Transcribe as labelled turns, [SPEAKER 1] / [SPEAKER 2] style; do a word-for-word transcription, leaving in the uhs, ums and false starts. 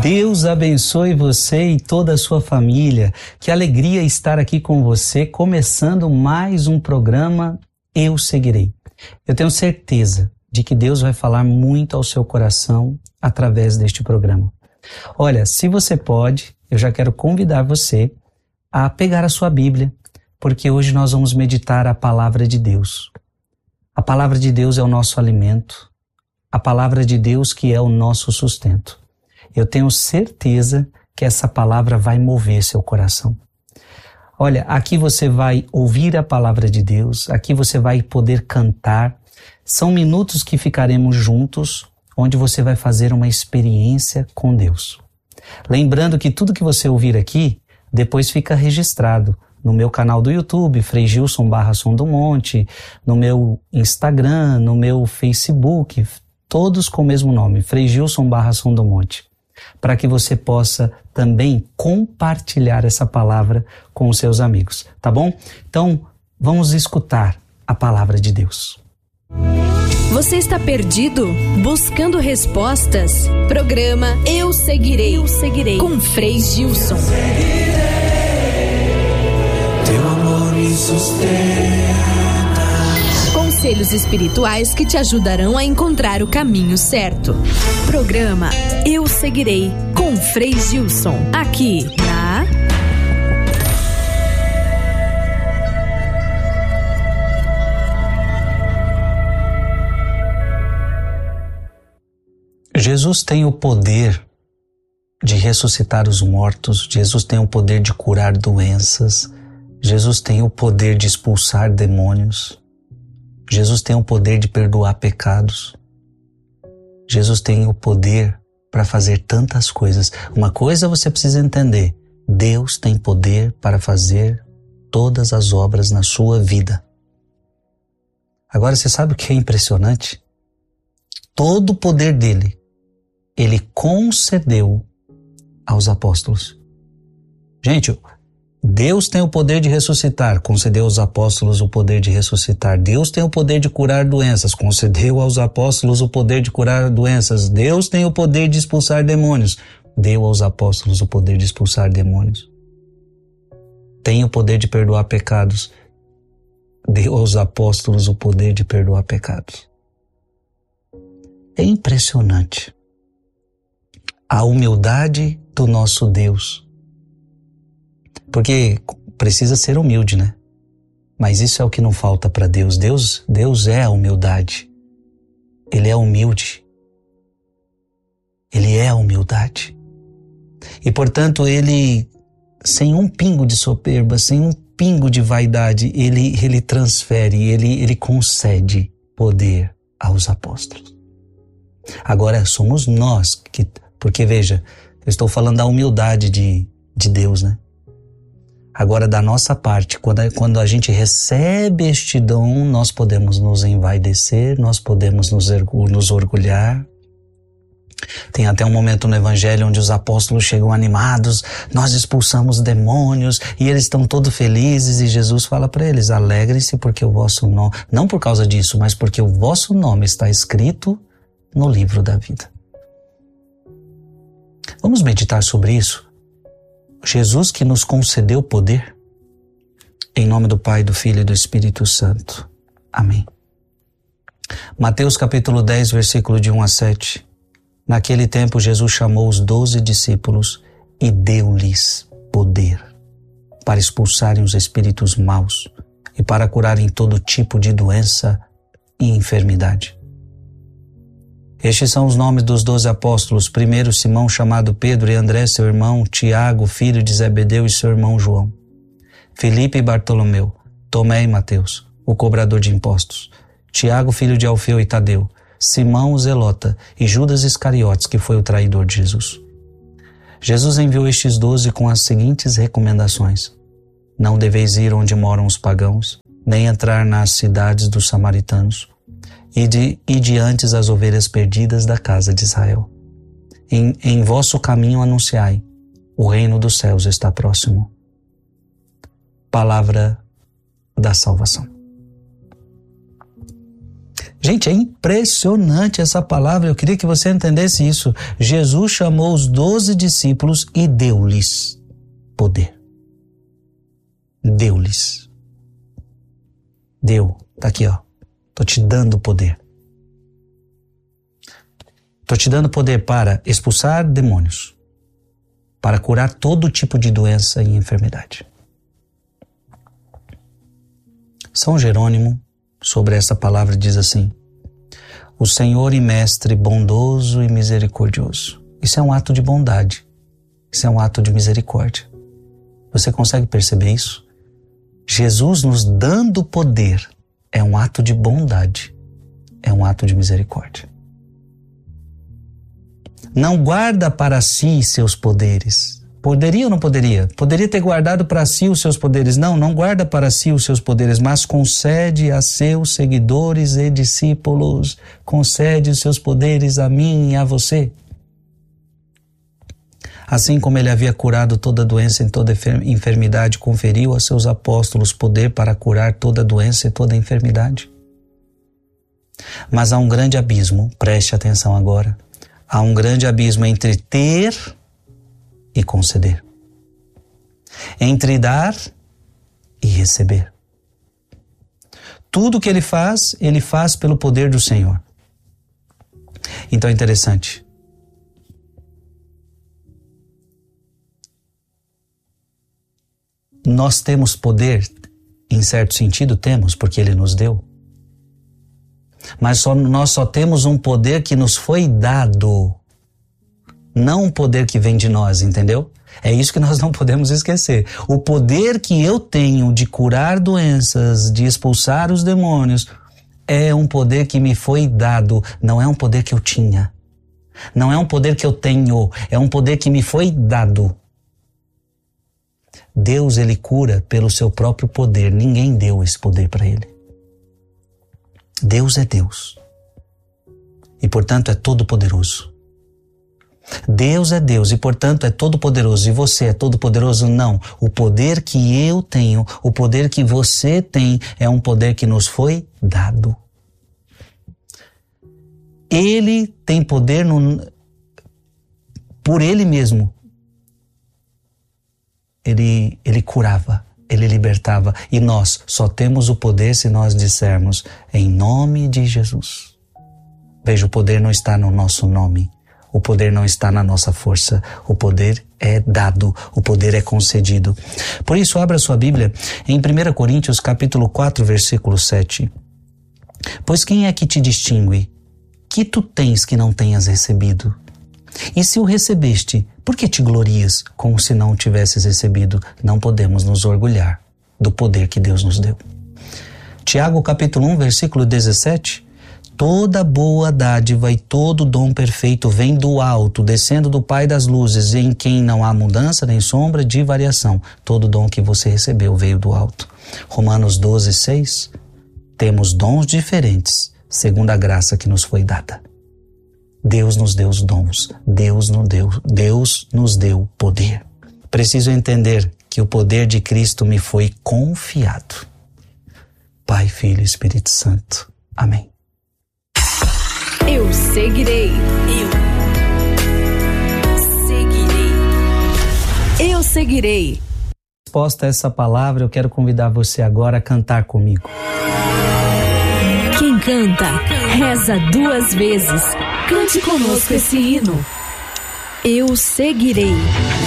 [SPEAKER 1] Deus abençoe você e toda a sua família. Que alegria estar aqui com você, começando mais um programa Eu Seguirei. Eu tenho certeza de que Deus vai falar muito ao seu coração através deste programa. Olha, se você pode, eu já quero convidar você a pegar a sua Bíblia, porque hoje nós vamos meditar a palavra de Deus. A palavra de Deus é o nosso alimento, a palavra de Deus que é o nosso sustento. Eu tenho certeza que essa palavra vai mover seu coração. Olha, aqui você vai ouvir a palavra de Deus, aqui você vai poder cantar. São minutos que ficaremos juntos, onde você vai fazer uma experiência com Deus. Lembrando que tudo que você ouvir aqui, depois fica registrado no meu canal do YouTube, Frei Gilson barra Som do Monte, no meu Instagram, no meu Facebook, todos com o mesmo nome, Frei Gilson barra Som do Monte, para que você possa também compartilhar essa palavra com os seus amigos, tá bom? Então, vamos escutar a palavra de Deus.
[SPEAKER 2] Você está perdido? Buscando respostas? Programa Eu Seguirei, Eu Seguirei, com Frei Gilson.
[SPEAKER 3] Teu amor me sustenta.
[SPEAKER 2] Conselhos espirituais que te ajudarão a encontrar o caminho certo. Programa Eu Seguirei, com Frei Gilson, aqui na...
[SPEAKER 1] Jesus tem o poder de ressuscitar os mortos, Jesus tem o poder de curar doenças, Jesus tem o poder de expulsar demônios, Jesus tem o poder de perdoar pecados, Jesus tem o poder para fazer tantas coisas. Uma coisa você precisa entender, Deus tem poder para fazer todas as obras na sua vida. Agora você sabe o que é impressionante? Todo o poder dele, ele concedeu aos apóstolos. Gente, Deus tem o poder de ressuscitar, concedeu aos apóstolos o poder de ressuscitar. Deus tem o poder de curar doenças, concedeu aos apóstolos o poder de curar doenças. Deus tem o poder de expulsar demônios, deu aos apóstolos o poder de expulsar demônios. Tem o poder de perdoar pecados, deu aos apóstolos o poder de perdoar pecados. É impressionante a humildade do nosso Deus. Porque precisa ser humilde, né? Mas isso é o que não falta para Deus. Deus. Deus é a humildade. Ele é humilde. Ele é a humildade. E, portanto, ele, sem um pingo de soberba, sem um pingo de vaidade, ele, ele transfere, ele, ele concede poder aos apóstolos. Agora, somos nós que... Porque, veja, eu estou falando da humildade de, de Deus, né? Agora, da nossa parte, quando a, quando a gente recebe este dom, nós podemos nos envaidecer, nós podemos nos, nos orgulhar. Tem até um momento no Evangelho onde os apóstolos chegam animados, nós expulsamos demônios e eles estão todos felizes e Jesus fala para eles, alegrem-se porque o vosso nome, não por causa disso, mas porque o vosso nome está escrito no livro da vida. Vamos meditar sobre isso? Jesus que nos concedeu poder, em nome do Pai, do Filho e do Espírito Santo. Amém. Mateus capítulo dez, versículo de um a sete. Naquele tempo Jesus chamou os doze discípulos e deu-lhes poder para expulsarem os espíritos maus e para curarem todo tipo de doença e enfermidade. Estes são os nomes dos doze apóstolos. Primeiro, Simão, chamado Pedro, e André, seu irmão, Tiago, filho de Zebedeu, e seu irmão João. Filipe e Bartolomeu, Tomé e Mateus, o cobrador de impostos. Tiago, filho de Alfeu e Tadeu, Simão, o zelota, e Judas Iscariotes, que foi o traidor de Jesus. Jesus enviou estes doze com as seguintes recomendações. Não deveis ir onde moram os pagãos, nem entrar nas cidades dos samaritanos, e de, e de antes as ovelhas perdidas da casa de Israel. Em, em vosso caminho anunciai, o reino dos céus está próximo. Palavra da salvação. Gente, é impressionante essa palavra. Eu queria que você entendesse isso. Jesus chamou os doze discípulos e deu-lhes poder. Deu-lhes. Deu. Tá aqui, ó. Tô te dando poder. Tô te dando poder para expulsar demônios, para curar todo tipo de doença e enfermidade. São Jerônimo, sobre essa palavra, diz assim: o Senhor e Mestre bondoso e misericordioso. Isso é um ato de bondade. Isso é um ato de misericórdia. Você consegue perceber isso? Jesus nos dando poder é um ato de bondade. É um ato de misericórdia. Não guarda para si seus poderes. Poderia ou não poderia? Poderia ter guardado para si os seus poderes. Não, não guarda para si os seus poderes, mas concede a seus seguidores e discípulos. Concede os seus poderes a mim e a você. Assim como ele havia curado toda doença e toda enfermidade, conferiu a seus apóstolos poder para curar toda doença e toda enfermidade. Mas há um grande abismo, preste atenção agora, há um grande abismo entre ter e conceder, entre dar e receber. Tudo que ele faz, ele faz pelo poder do Senhor. Então é interessante. Nós temos poder, em certo sentido temos, porque ele nos deu. Mas só, nós só temos um poder que nos foi dado, não um poder que vem de nós, entendeu? É isso que nós não podemos esquecer. O poder que eu tenho de curar doenças, de expulsar os demônios, é um poder que me foi dado, não é um poder que eu tinha. Não é um poder que eu tenho, é um poder que me foi dado. Deus, ele cura pelo seu próprio poder. Ninguém deu esse poder para ele. Deus é Deus. E, portanto, é todo-poderoso. Deus é Deus e, portanto, é todo-poderoso. E você é todo-poderoso? Não. O poder que eu tenho, o poder que você tem, é um poder que nos foi dado. Ele tem poder no, por ele mesmo. Ele, ele curava, ele libertava. E nós só temos o poder se nós dissermos em nome de Jesus. Veja, o poder não está no nosso nome. O poder não está na nossa força. O poder é dado, o poder é concedido. Por isso, abra sua Bíblia em primeira Coríntios capítulo quatro, versículo sete. Pois quem é que te distingue? Que tu tens que não tenhas recebido? E se o recebeste, por que te glorias como se não o tivesses recebido? Não podemos nos orgulhar do poder que Deus nos deu. Tiago capítulo um, versículo dezessete. Toda boa dádiva e todo dom perfeito vem do alto, descendo do Pai das luzes, em quem não há mudança nem sombra de variação. Todo dom que você recebeu veio do alto. Romanos doze, seis. Temos dons diferentes, segundo a graça que nos foi dada. Deus nos deu os dons, Deus nos deu, Deus nos deu poder. Preciso entender que o poder de Cristo me foi confiado. Pai, Filho e Espírito Santo. Amém.
[SPEAKER 2] Eu seguirei. Eu seguirei. Eu seguirei.
[SPEAKER 1] Resposta a essa palavra, eu quero convidar você agora a cantar comigo.
[SPEAKER 2] Quem canta, reza duas vezes. Cante conosco esse hino. Eu seguirei.